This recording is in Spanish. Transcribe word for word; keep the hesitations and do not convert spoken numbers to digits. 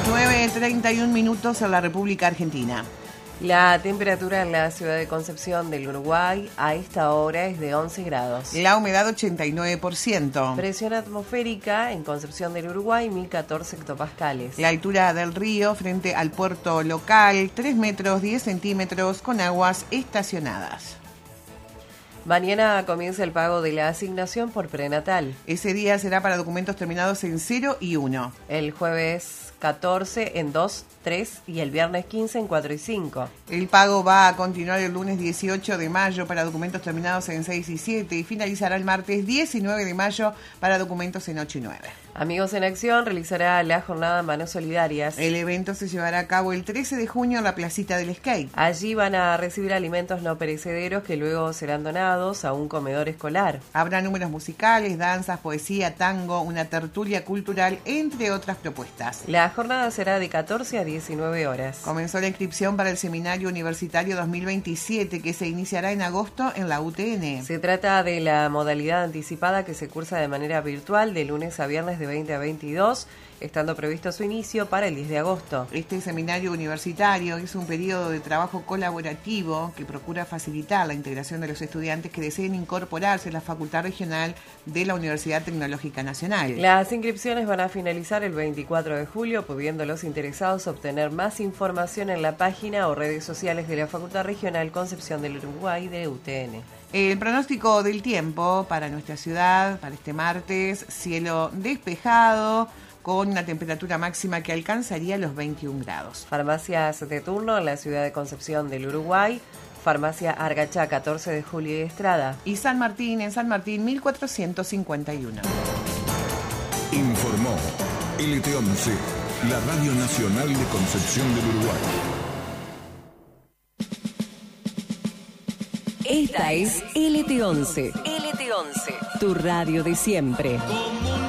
nueve treinta y un minutos en la República Argentina. La temperatura en la ciudad de Concepción del Uruguay a esta hora es de once grados. La humedad ochenta y nueve por ciento. Presión atmosférica en Concepción del Uruguay mil catorce hectopascales. La altura del río frente al puerto local tres metros diez centímetros con aguas estacionadas. Mañana comienza el pago de la asignación por prenatal. Ese día será para documentos terminados en cero y uno. El jueves catorce en dos, tres y el viernes quince en cuatro y cinco. El pago va a continuar el lunes dieciocho de mayo para documentos terminados en seis y siete y finalizará el martes diecinueve de mayo para documentos en ocho y nueve. Amigos en Acción realizará la jornada Manos Solidarias. El evento se llevará a cabo el trece de junio en la placita del Skate. Allí van a recibir alimentos no perecederos que luego serán donados a un comedor escolar. Habrá números musicales, danzas, poesía, tango, una tertulia cultural, entre otras propuestas. La jornada será de catorce a diecinueve horas. Comenzó la inscripción para el Seminario Universitario dos mil veintisiete que se iniciará en agosto en la U T N. Se trata de la modalidad anticipada que se cursa de manera virtual de lunes a viernes de veinte a veintidós, estando previsto su inicio para el diez de agosto. Este seminario universitario es un periodo de trabajo colaborativo que procura facilitar la integración de los estudiantes que deseen incorporarse a la Facultad Regional de la Universidad Tecnológica Nacional. Las inscripciones van a finalizar el veinticuatro de julio, pudiendo los interesados obtener más información en la página o redes sociales de la Facultad Regional Concepción del Uruguay de U T N. El pronóstico del tiempo para nuestra ciudad, para este martes, cielo despejado, con una temperatura máxima que alcanzaría los veintiún grados. Farmacias de turno en la ciudad de Concepción del Uruguay, Farmacia Argachá, catorce de julio y Estrada. Y San Martín, en San Martín, mil cuatrocientos cincuenta y uno. Informó L T once, la Radio Nacional de Concepción del Uruguay. Esta es L T once. L T once, tu radio de siempre.